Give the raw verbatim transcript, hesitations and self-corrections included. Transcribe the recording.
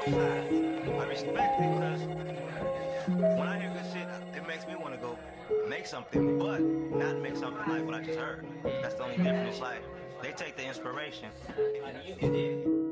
sides. I respect it because when I hear good shit, it makes me want to go make something, but not make something like what I just heard. That's the only difference. Like, they take the inspiration.